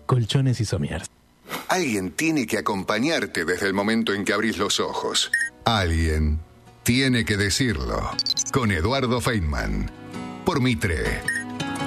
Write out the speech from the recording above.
Colchones y Somiers. Alguien tiene que acompañarte desde el momento en que abrís los ojos. Alguien tiene que decirlo. Con Eduardo Feynman. Por Mitre.